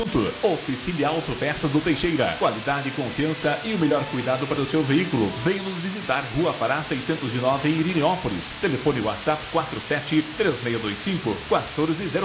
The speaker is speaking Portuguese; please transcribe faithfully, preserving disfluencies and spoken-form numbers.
Oficina Autopeças do Teixeira. Qualidade, confiança e o melhor cuidado para o seu veículo. Venha nos visitar, Rua Pará seiscentos e nove, em Irineópolis. Telefone WhatsApp quatro sete três seis dois cinco quatro zero zero.